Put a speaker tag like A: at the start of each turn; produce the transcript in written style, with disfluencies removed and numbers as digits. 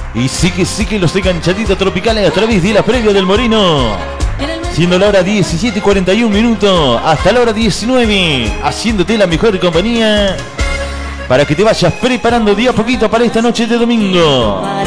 A: Y sí que los enganchaditos tropicales a través de la previa del Moreno. Siendo la hora 17:41 minutos hasta la hora 19. Haciéndote la mejor compañía para que te vayas preparando día a poquito para esta noche de domingo.